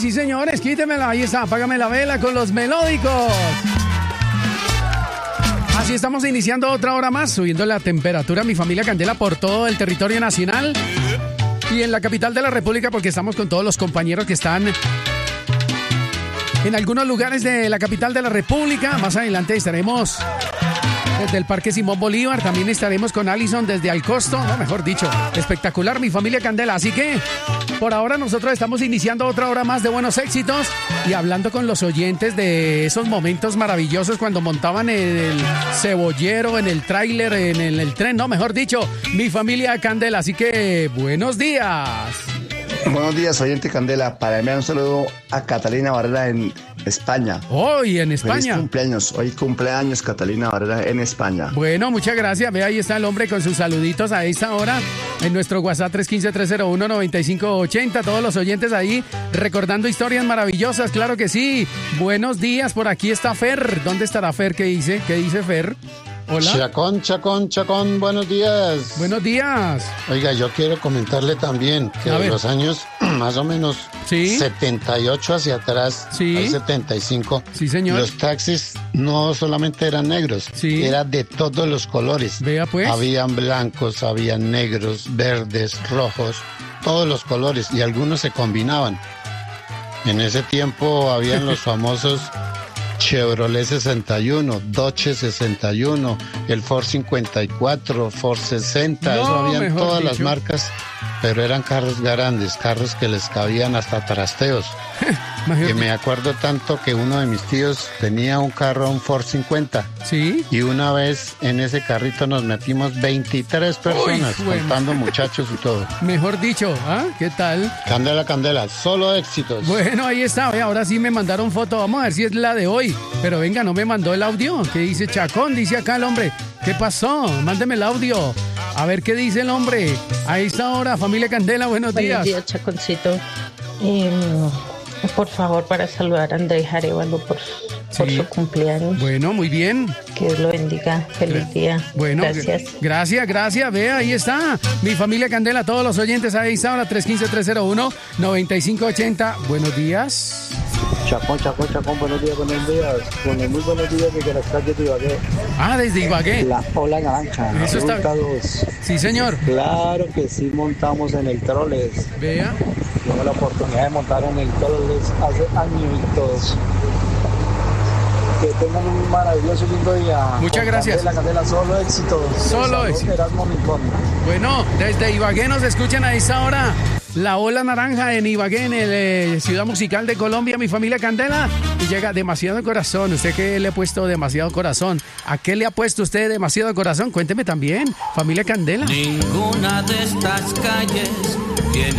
sí señores, quítemela, ahí está, apágame la vela con los melódicos. Así estamos iniciando otra hora más, subiendo la temperatura, mi familia Candela, por todo el territorio nacional y en la capital de la República, porque estamos con todos los compañeros que están en algunos lugares de la capital de la República. Más adelante estaremos desde el Parque Simón Bolívar, también estaremos con Alison desde Alcosto, no, mejor dicho, espectacular, mi familia Candela. Así que por ahora nosotros estamos iniciando otra hora más de buenos éxitos y hablando con los oyentes de esos momentos maravillosos cuando montaban en el cebollero, en el tráiler, en el tren, no, mejor dicho, mi familia Candela. Así que buenos días. Buenos días, oyente Candela. Para enviar un saludo a Catalina Barrera en España. Hoy en España. Feliz cumpleaños. Hoy cumpleaños Catalina Barrera en España. Bueno, muchas gracias. Ve, ahí está el hombre con sus saluditos a esta hora en nuestro WhatsApp 315-301-9580. Todos los oyentes ahí recordando historias maravillosas. Claro que sí. Buenos días. Por aquí está Fer. ¿Dónde estará Fer? ¿Qué dice? ¿Qué dice Fer? Hola. Chacón, buenos días. Buenos días. Oiga, yo quiero comentarle también que de los años más o menos 78 hacia atrás, al 75, sí, señor, los taxis no solamente eran negros, era de todos los colores. Vea pues. Habían blancos, habían negros, verdes, rojos, todos los colores y algunos se combinaban. En ese tiempo habían los famosos Chevrolet 61, Dodge 61, el Ford 54, Ford 60, eso habían todas las marcas, pero eran carros grandes, carros que les cabían hasta trasteos. Que me acuerdo tanto que uno de mis tíos tenía un carro, un Ford 50. Sí. Y una vez en ese carrito nos metimos 23 personas, contando muchachos y todo. Mejor dicho, ¿ah? ¿Qué tal? Candela, solo éxitos. Bueno, ahí está, ahora sí me mandaron foto, vamos a ver si es la de hoy. Pero venga, no me mandó el audio. ¿Qué dice Chacón? Dice acá el hombre. ¿Qué pasó? Mándeme el audio. A ver qué dice el hombre. Ahí está ahora, familia Candela, buenos días. Buenos días, Chaconcito. Por favor, para saludar a Andrés Arevalo por su cumpleaños. Bueno, muy bien. Que Dios lo bendiga. Feliz día. Bueno, gracias. Gracias. Vea, ahí está. Mi familia Candela, todos los oyentes ahí está ahora, 315-301-9580. Buenos días. Chacón, buenos días. Muy buenos días desde las calles de Ibagué. Ah, desde Ibagué. La ola naranja. Eso está. Sí, señor. Claro que sí montamos en el Troles. Vea. Tuve la oportunidad de montar en el Troles hace añitos. Que tengan un maravilloso y lindo día. Muchas gracias. Candela, solo éxitos. Solo éxitos. Erasmo Rincón. Bueno, desde Ibagué nos escuchan a esta hora. La Ola Naranja en Ibagué, en el Ciudad Musical de Colombia, mi familia Candela. Y llega demasiado corazón. ¿Usted qué le ha puesto demasiado corazón? ¿A qué le ha puesto usted demasiado corazón? Cuénteme también, familia Candela. Ninguna de estas calles tiene